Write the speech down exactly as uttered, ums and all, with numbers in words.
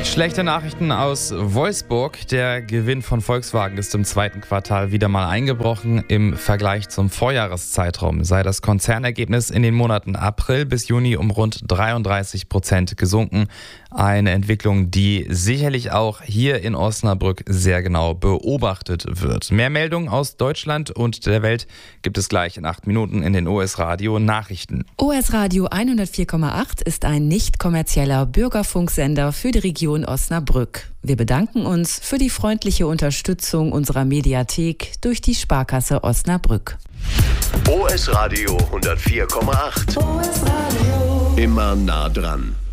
Schlechte Nachrichten aus Wolfsburg. Der Gewinn von Volkswagen ist im zweiten Quartal wieder mal eingebrochen. Im Vergleich zum Vorjahreszeitraum sei das Konzernergebnis in den Monaten April bis Juni um rund dreiunddreißig Prozent gesunken. Eine Entwicklung, die sicherlich auch hier in Osnabrück sehr genau beobachtet wird. Mehr Meldungen aus Deutschland und der Welt gibt es gleich in acht Minuten in den O S Radio Nachrichten. O S Radio hundertvier Komma acht ist ein nicht kommerzieller Bürgerfunksender für die Region Osnabrück. Wir bedanken uns für die freundliche Unterstützung unserer Mediathek durch die Sparkasse Osnabrück. O S Radio hundertvier Komma acht. O S Radio. Immer nah dran.